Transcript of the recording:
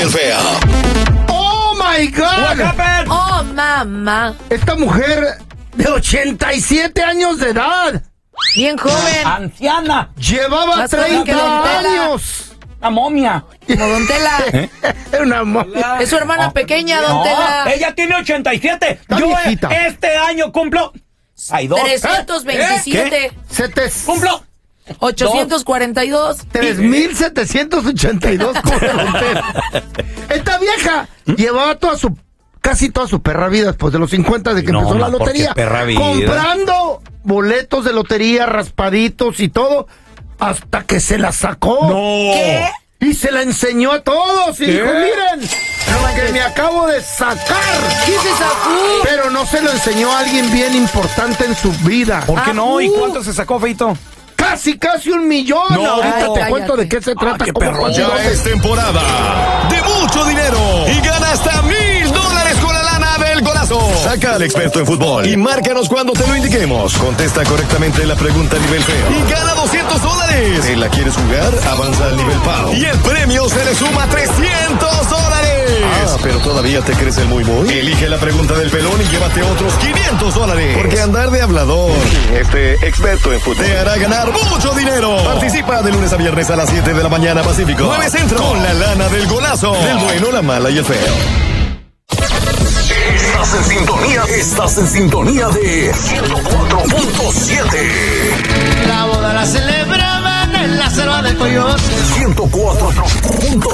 Fea. ¡Oh, my God! ¡Oh, mamá! Esta mujer de 87 años de edad. Bien joven. Anciana. Llevaba Más joven que 30 Don Tela. años. La momia. Como Don Tela. Era una momia. Es su hermana pequeña, Don Tela. Ella tiene 87. Está Yo viejita. este año cumplo... Hay dos. 327. ¡Cumplo! 842. 3,782 contes. Esta vieja llevaba casi toda su perra vida después de los 50 de que empezó la lotería. ¿por qué perra vida? Comprando boletos de lotería, raspaditos y todo, hasta que se la sacó. ¡No! ¿Qué? Y se la enseñó a todos y dijo, miren, lo que me acabo de sacar. ¿Qué se sacó? Pero no se lo enseñó a alguien bien importante en su vida. ¿Por qué no? ¿Y cuánto se sacó, Feito? Casi 1 millón. No. Ahorita Ay, te cállate. cuento de qué se trata. qué cómo, perro. cuánto y Ya dónde. es temporada de mucho dinero y gana hasta $1,000 con la lana del golazo. Saca al experto en fútbol y márcanos cuando te lo indiquemos. Contesta correctamente la pregunta a nivel feo y gana $200. ¿Te la quieres jugar? Avanza al nivel PAO y el premio se le suma $300. Ah, pero todavía te crees el muy. Elige la pregunta del pelón y llévate otros $500. Porque andar de hablador, experto en fútbol, te hará ganar mucho dinero. Participa de lunes a viernes a las 7 de la mañana Pacífico. 9 Centro. Con la lana del golazo. Del bueno, la mala y el feo. Estás en sintonía de 104.7. La boda la celebraban en la selva del Coyote. 104.7.